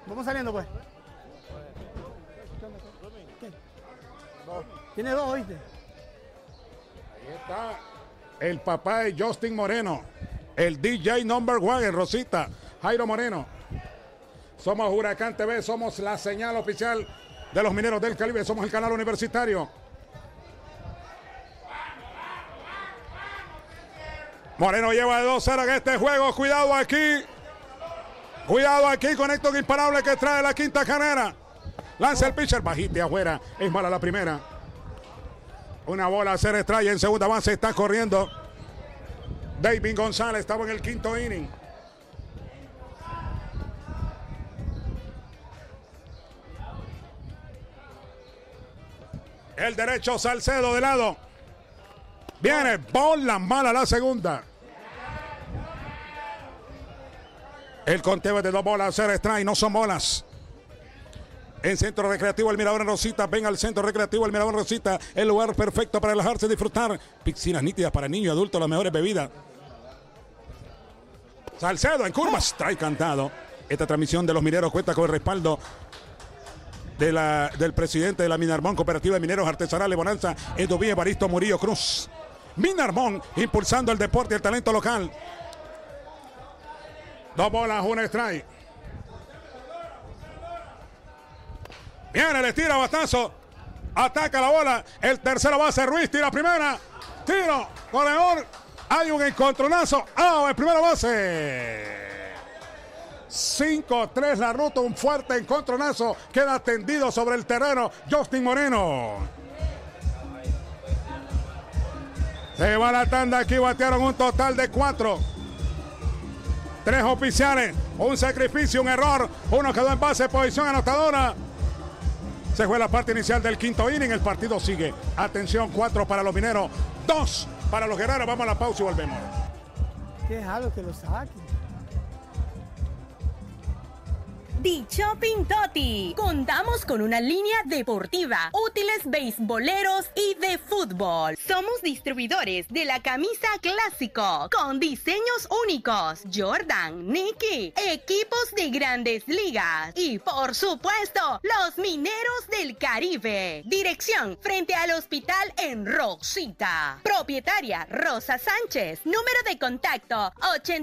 Vamos saliendo, pues. ¿Qué? Tiene dos, ¿oíste? Ahí está el papá de Justin Moreno, el DJ number one en Rosita, Jairo Moreno. Somos Huracán TV, somos la señal oficial de los Mineros del Caribe, somos el canal universitario. Moreno lleva de 2-0 en este juego, cuidado aquí con Héctor imparable que trae la quinta carrera. Lanza el pitcher, bajita afuera, es mala la primera. Una bola a hacer strike en segunda base, está corriendo David González, estaba en el quinto inning. El derecho Salcedo de lado. Viene, bola mala la segunda. El conteo es de 2 bolas, hacer strike, no son bolas. En Centro Recreativo El Mirador en Rosita, ven al Centro Recreativo El Mirador en Rosita, el lugar perfecto para relajarse y disfrutar. Piscinas nítidas para niños y adultos, las mejores bebidas. Salcedo en curva, strike cantado. Esta transmisión de los Mineros cuenta con el respaldo del presidente de la Minarmón Cooperativa de Mineros Artesanales Bonanza, Eduvie Evaristo Murillo Cruz. Minarmón impulsando el deporte y el talento local. 2 bolas, 1 strike. Viene, le tira batazo. Ataca la bola. El tercero base Ruiz, tira primera. Tiro, corredor. Hay un encontronazo. En primera base. 5-3 la ruta, un fuerte encontronazo. Queda tendido sobre el terreno Justin Moreno. Se va la tanda, aquí batearon un total de 4. 3 oficiales, un sacrificio, un error. Uno quedó en base, posición anotadora. Se fue la parte inicial del quinto inning, el partido sigue. Atención, 4 para los Mineros, 2 para los Guerreros. Vamos a la pausa y volvemos. Déjalo que lo saquen. The Shopping Toti. Contamos con una línea deportiva, útiles beisboleros y de fútbol. Somos distribuidores de la camisa clásico con diseños únicos, Jordan, Nike, equipos de grandes ligas y por supuesto los Mineros del Caribe. Dirección frente al hospital en Rosita. Propietaria Rosa Sánchez. Número de contacto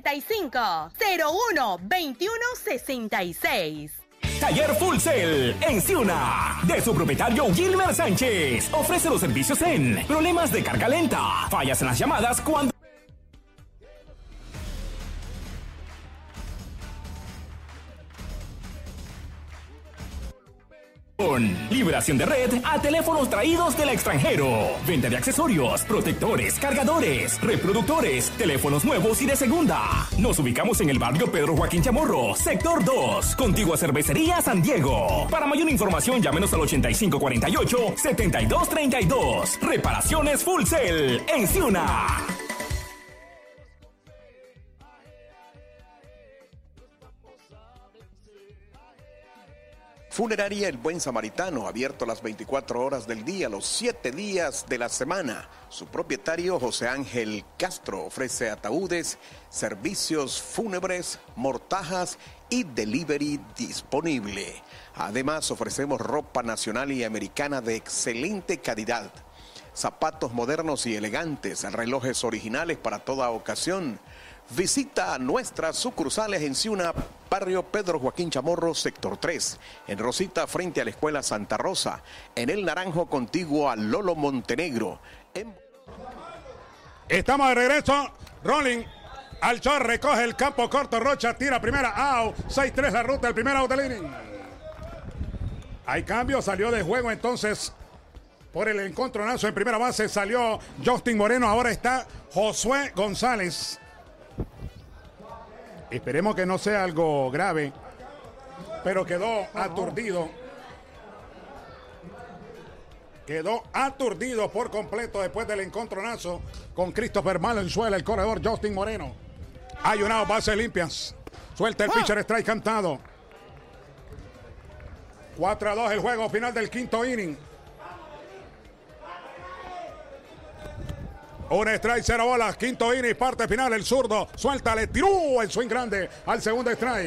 85-01-2166. Taller Full Cell en Ciuna, de su propietario Gilmer Sánchez. Ofrece los servicios en problemas de carga lenta, fallas en las llamadas cuando... Liberación de red a teléfonos traídos del extranjero. Venta de accesorios, protectores, cargadores, reproductores, teléfonos nuevos y de segunda. Nos ubicamos en el barrio Pedro Joaquín Chamorro, sector 2, contigua Cervecería San Diego. Para mayor información llámenos al 8548-7232. Reparaciones Full Cell en Ciuna. Funeraria El Buen Samaritano, abierto las 24 horas del día, los 7 días de la semana. Su propietario, José Ángel Castro, ofrece ataúdes, servicios fúnebres, mortajas y delivery disponible. Además, ofrecemos ropa nacional y americana de excelente calidad, zapatos modernos y elegantes, relojes originales para toda ocasión. Visita nuestras sucursales en Ciuna, barrio Pedro Joaquín Chamorro, sector 3, en Rosita, frente a la Escuela Santa Rosa, en El Naranjo, contiguo a Lolo Montenegro. Estamos de regreso, rolling, al short, recoge el campo corto, Rocha tira primera, out, 6-3 la ruta, el primer out del inning. Hay cambio, salió de juego entonces por el encontronazo en primera base, salió Justin Moreno, ahora está Josué González. Esperemos que no sea algo grave, pero quedó aturdido. Quedó aturdido por completo después del encontronazo con Christopher Valenzuela, el corredor Justin Moreno. Hay una base limpias. Suelta el pitcher, strike cantado. 4-2 el juego final del quinto inning. Un strike, 0 bolas, quinto inning, parte final, el zurdo, suelta, le tiró el swing grande al segundo strike.